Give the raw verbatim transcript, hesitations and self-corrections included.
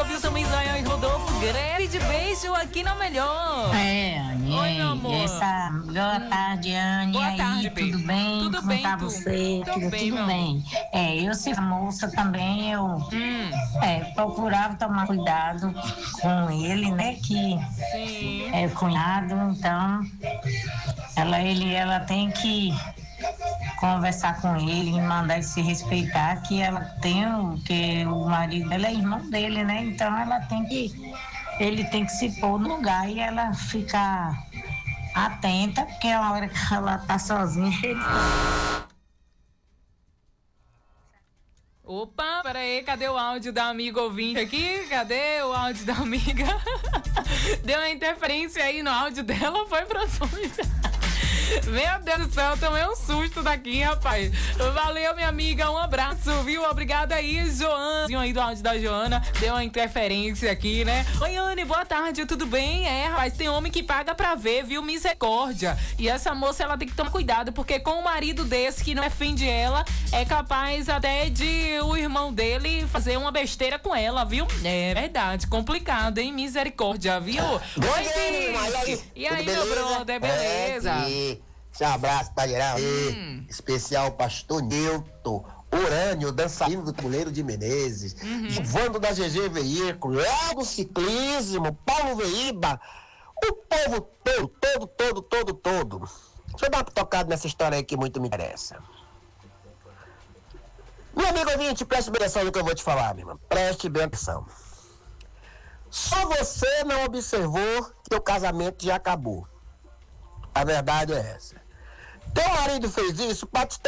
viu também Zoião e Rodolfo. Grande beijo aqui na Melhor. É, Anny. Oi, meu amor. Essa... Boa tarde, Anny. Boa aí, tarde, tudo bem. bem? Tudo Como bem, tá tu? você? Tô Tudo, bem, tudo meu bem. É, eu, se a moça também, eu Hum. é, procurava tomar cuidado com ele, né? Que Sim. é cunhado, então ela, ele, ela tem que conversar com ele e mandar ele se respeitar, que ela tem o que o marido dela é irmão dele, né? Então ela tem que ele tem que se pôr no lugar e ela ficar atenta, porque a hora que ela tá sozinha, ele... Opa, peraí, cadê o áudio da amiga ouvinte aqui? Cadê o áudio da amiga? Deu uma interferência aí no áudio dela, foi pra sonho. Meu Deus do céu, eu tomei um susto daqui, rapaz. Valeu, minha amiga, um abraço, viu? Obrigada aí, Joana. Aí do áudio da Joana, deu uma interferência aqui, né? Oi, Anny, boa tarde, tudo bem? É, rapaz, tem homem que paga pra ver, viu? Misericórdia. E essa moça, ela tem que tomar cuidado, porque com um marido desse que não defende ela, é capaz até de o irmão dele fazer uma besteira com ela, viu? É verdade, complicado, hein? Misericórdia, viu? Oi, Bis. E aí, meu brother, beleza? É, um abraço pra geral aí, Hum. especial pastor Nilton, Urânio, dançarino do Tabuleiro de Menezes, Uhum. Vando da G G Veículo, Lego Ciclismo, Paulo Veíba, o povo todo, todo, todo, todo, todo. Deixa eu dar uma tocada nessa história aí que muito me interessa. Meu amigo ouvinte, preste bem atenção no que eu vou te falar, meu irmão. Preste bem atenção. Só você não observou que o casamento já acabou. A verdade é essa. Teu marido fez isso pra te